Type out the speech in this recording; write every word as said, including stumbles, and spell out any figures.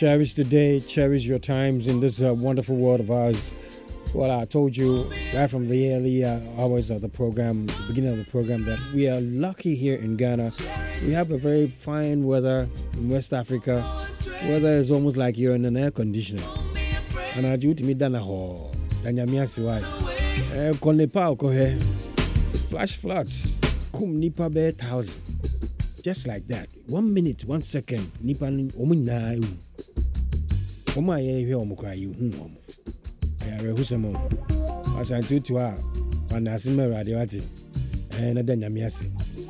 cherish the day, cherish your times in this uh, wonderful world of ours. Well, I told you right from the early uh, hours of the program, the beginning of the program, that we are lucky here in Ghana. We have a very fine weather in West Africa. Weather is almost like you're in an air conditioner. And I do to me dana ho. Danyamia siwai. Eh, kon Nepal ko he. Flash floods. Kum nipa be thousand. Just like that. One minute, one second. Nipa omu na yu. Oma ye he omu kwa yu. Hmm omu. Ayare husemo. Asantu tuwa. Wanasime radiwati. Eh, na danyamia si.